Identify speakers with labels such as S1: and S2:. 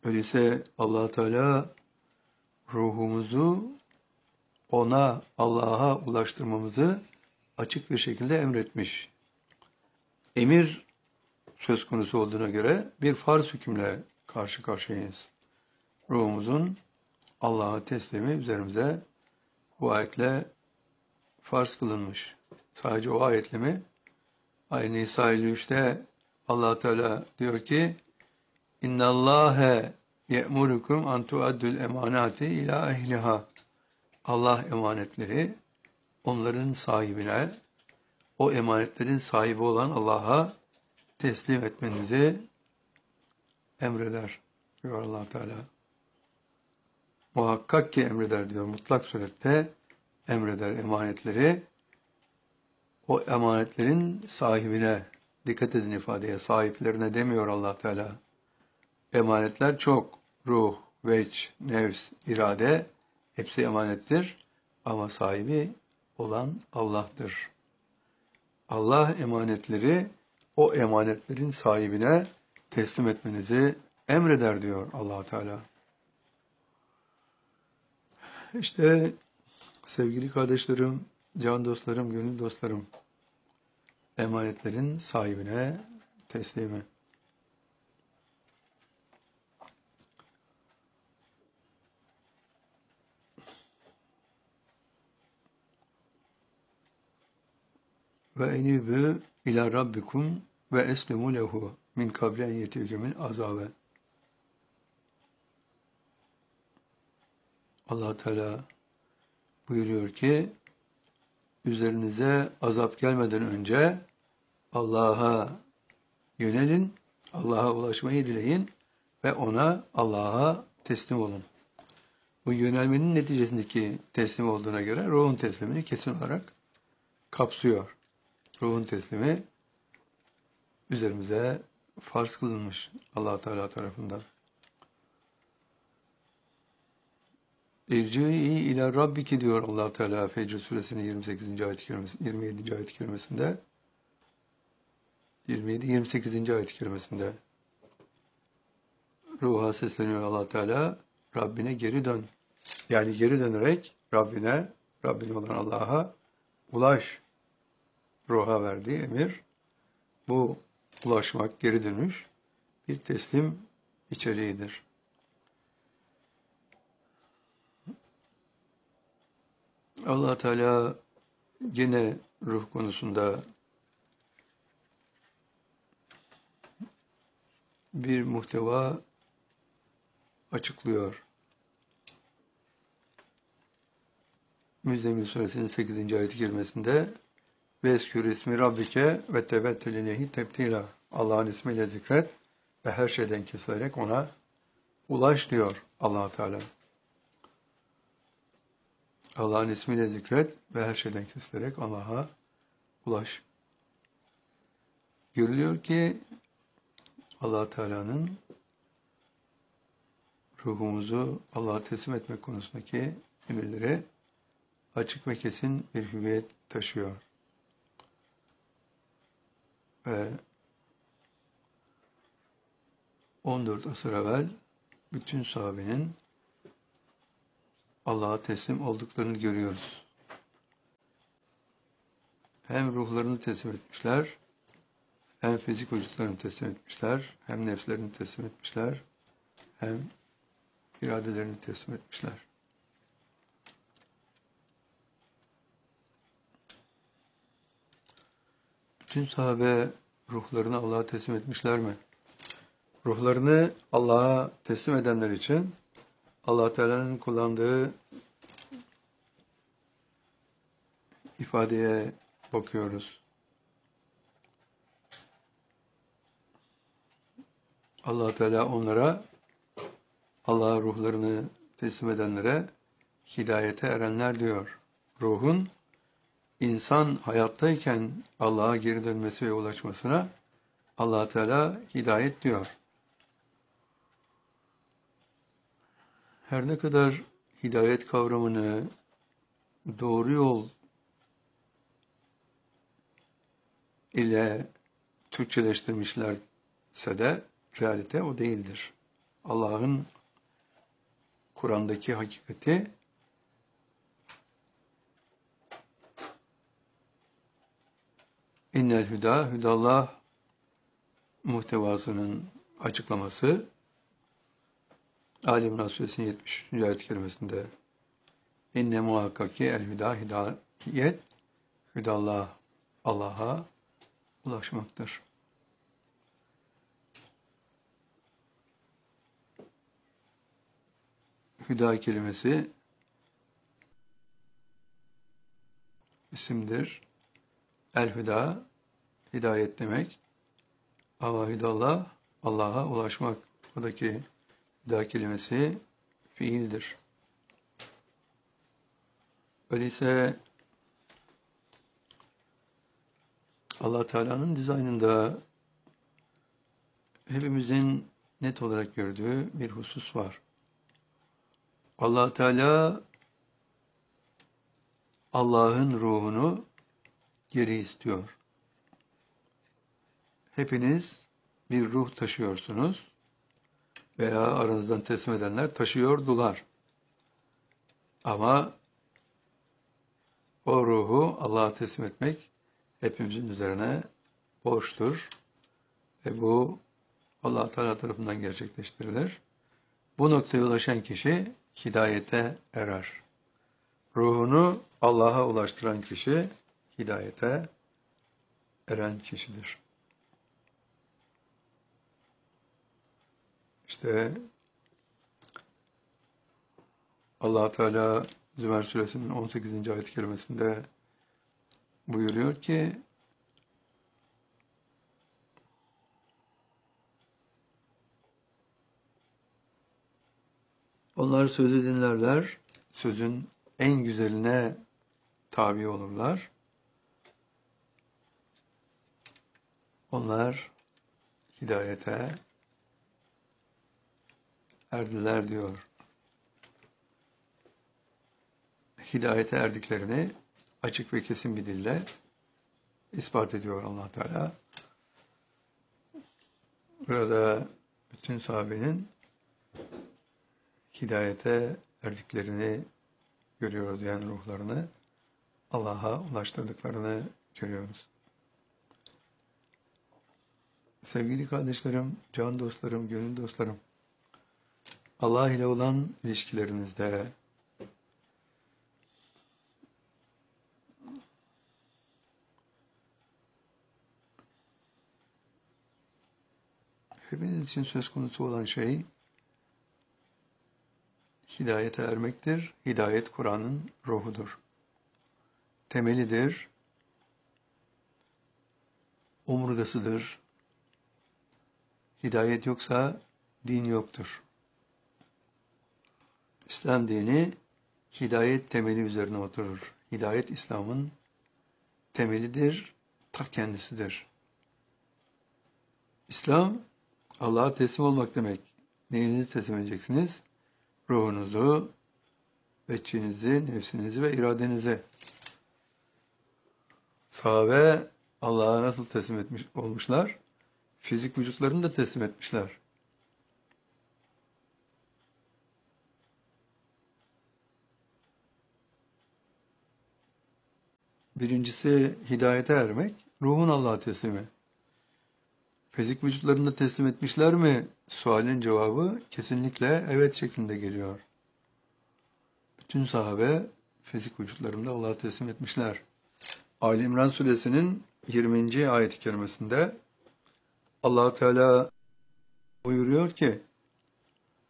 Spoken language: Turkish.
S1: Öyleyse Allah Teala ruhumuzu ona, Allah'a ulaştırmamızı açık bir şekilde emretmiş. Emir söz konusu olduğuna göre bir farz hükümle karşı karşıyayız. Ruhumuzun Allah'a teslimi üzerimize bu ayetle farz kılınmış. Sadece o ayetle mi? Ayet Nisa 53'te Allah Teala diyor ki: İnna Allahe ye'murukum an tu'addul emanati ila ehliha. Allah emanetleri onların sahibine, o emanetlerin sahibi olan Allah'a teslim etmenizi emreder diyor Allah Teala. Muhakkak ki emreder diyor. Mutlak surette emreder emanetleri. O emanetlerin sahibine, dikkat edin ifadeye, sahiplerine demiyor Allah Teala. Emanetler çok. Ruh, veç, nefs, irade hepsi emanettir. Ama sahibi olan Allah'tır. Allah emanetleri o emanetlerin sahibine teslim etmenizi emreder diyor Allah Teala. İşte sevgili kardeşlerim, can dostlarım, gönül dostlarım, emanetlerin sahibine teslimi. Ve enibü ila rabbikum ve eslimu lehu min kabli en yetiyekümün azabe. Allah Teala buyuruyor ki, üzerinize azap gelmeden önce Allah'a yönelin, Allah'a ulaşmayı dileyin ve Allah'a teslim olun. Bu yönelmenin neticesindeki teslim olduğuna göre ruhun teslimini kesin olarak kapsıyor. Ruhun teslimi üzerimize farz kılınmış Allah Teala tarafından. İrci'i ila rabbiki diyor Allah Teala Fecr suresinin 28. ayet-i kerimesi, 27. ayet-i kerimesinde. 28. ayet-i kerimesinde ruha sesleniyor Allah Teala, Rabbine geri dön. Yani geri dönerek Rabbine olan Allah'a ulaş. Ruha verdiği emir, bu ulaşmak, geri dönüş bir teslim içeriğidir. Allah Teala yine ruh konusunda bir muhteva açıklıyor. Müzzemmil suresinin 8. ayet-i kerimesinde Veskür ismi Rabbike ve tebettel ileyhi tebtila. Allah'ın ismiyle zikret ve her şeyden kesilerek ona ulaş diyor Allah Teala. Allah'ın ismiyle zikret ve her şeyden kesilerek Allah'a ulaş. Görülüyor ki Allah Teala'nın ruhumuzu Allah'a teslim etmek konusundaki emirleri açık ve kesin bir hüviyet taşıyor. Ve 14 asır evvel bütün sahabenin Allah'a teslim olduklarını görüyoruz. Hem ruhlarını teslim etmişler, hem fizik vücutlarını teslim etmişler, hem nefslerini teslim etmişler, hem iradelerini teslim etmişler. Bütün sahabe ruhlarını Allah'a teslim etmişler mi? Ruhlarını Allah'a teslim edenler için Allah Teala'nın kullandığı ifadeye bakıyoruz. Allah Teala onlara, Allah'a ruhlarını teslim edenlere hidayete erenler diyor. Ruhun insan hayattayken Allah'a geri dönmesi ve ulaşmasına Allah Teala hidayet diyor. Her ne kadar hidayet kavramını doğru yol ile Türkçeleştirmişlerse de realite o değildir. Allah'ın Kur'an'daki hakikati innel hüda, hüdallah muhtevasının açıklaması Ali İmran Suresinin 73. ayet-i kerimesinde inne muhakkak ki el hüda, hidayet, hüdallah, Allah'a ulaşmaktır. Hüda kelimesi isimdir. El-Hüda, hidayet demek. Ama hüdallah, Allah'a ulaşmak. Buradaki hüda kelimesi fiildir. Öyleyse Allah Teala'nın dizaynında hepimizin net olarak gördüğü bir husus var. Allah Teala Allah'ın ruhunu geri istiyor. Hepiniz bir ruh taşıyorsunuz veya aranızdan teslim edenler taşıyordular. Ama o ruhu Allah'a teslim etmek hepimizin üzerine borçtur. Ve bu Allah Teala tarafından gerçekleştirilir. Bu noktaya ulaşan kişi hidayete erer. Ruhunu Allah'a ulaştıran kişi hidayete eren kişidir. İşte Allah Teala Zümer Suresinin 18. ayet-i kerimesinde buyuruyor ki onlar sözü dinlerler, sözün en güzeline tabi olurlar. Onlar hidayete erdiler diyor. Hidayete erdiklerini açık ve kesin bir dille ispat ediyor Allah Teala. Burada bütün sahabenin hidayete erdiklerini görüyoruz, yani ruhlarını Allah'a ulaştırdıklarını görüyoruz. Sevgili kardeşlerim, can dostlarım, gönül dostlarım, Allah ile olan ilişkilerinizde hepiniz için söz konusu olan şey hidayete ermektir. Hidayet Kur'an'ın ruhudur. Temelidir. Omurgasıdır. Hidayet yoksa din yoktur. İslam dini hidayet temeli üzerine oturur. Hidayet İslam'ın temelidir, ta kendisidir. İslam Allah'a teslim olmak demek. Neyinizi teslim edeceksiniz? Ruhunuzu, veçhinizi, nefsinizi ve iradenizi. Sahabe Allah'a nasıl teslim olmuşlar? Fizik vücutlarını da teslim etmişler. Birincisi hidayete ermek, ruhun Allah'a teslimi. Fizik vücutlarını da teslim etmişler mi? Sualin cevabı kesinlikle evet şeklinde geliyor. Bütün sahabe fizik vücutlarını da Allah'a teslim etmişler. Ali İmran Suresinin 20. ayet-i kerimesinde Allah Teala buyuruyor ki